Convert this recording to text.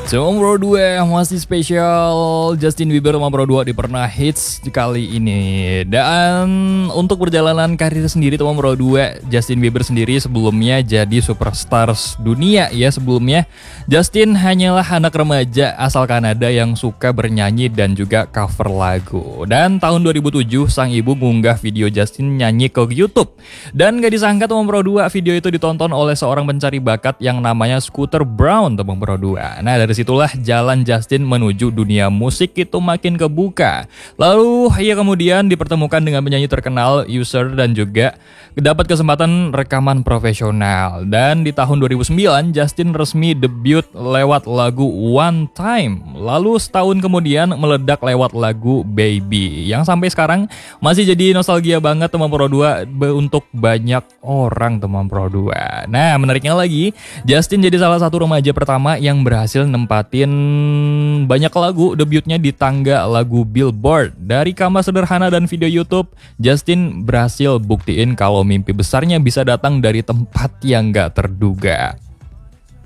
Teman Pro 2 masih spesial Justin Bieber sama Pro 2 di pernah hits kali ini. Dan untuk perjalanan karir sendiri teman Pro 2, Justin Bieber sendiri sebelumnya jadi superstars dunia ya. Sebelumnya Justin hanyalah anak remaja asal Kanada yang suka bernyanyi dan juga cover lagu. Dan tahun 2007 sang ibu mengunggah video Justin nyanyi ke YouTube. Dan gak disangka teman Pro 2, video itu ditonton oleh seorang pencari bakat yang namanya Scooter Braun teman Pro 2. Nah, dari situlah jalan Justin menuju dunia musik itu makin kebuka. Lalu ia kemudian dipertemukan dengan penyanyi terkenal Usher dan juga dapat kesempatan rekaman profesional. Dan di tahun 2009 Justin resmi debut lewat lagu One Time. Lalu setahun kemudian meledak lewat lagu Baby yang sampai sekarang masih jadi nostalgia banget teman Pro 2 untuk banyak orang teman Pro 2. Nah, menariknya lagi, Justin jadi salah satu remaja pertama yang berhasil nempatin banyak lagu debutnya di tangga lagu Billboard. Dari kamar sederhana dan video YouTube, Justin berhasil buktiin kalau mimpi besarnya bisa datang dari tempat yang gak terduga.